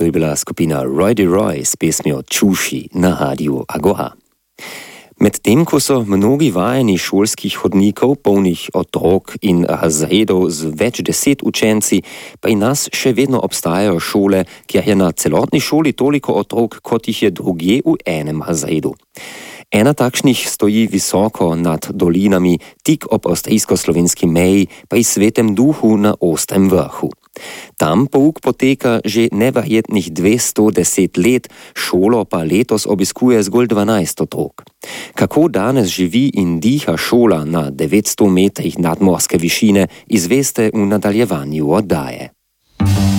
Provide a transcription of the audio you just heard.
to je bila skupina Roy de Roy s pesmijo Čuši na Radiu Agora. Medtem ko so mnogi vajeni šolskih hodnikov, polnih otrok in razredov z več 10 učenci, pa i nas še vedno obstajajo šole, kjer je na celotni šoli toliko otrok, kot jih je drugje v enem razredu. Ena takšnih stoji visoko nad dolinami, tik ob avstrijsko-slovenski meji, pa i Svetem Duhu na Ostrem vrhu. Tam pouk poteka že neverjetnih 210 let, šolo pa letos obiskuje zgolj 12 otrok. Kako danes živi in diha šola na 900 metrih nadmorske višine, izveste v nadaljevanju oddaje.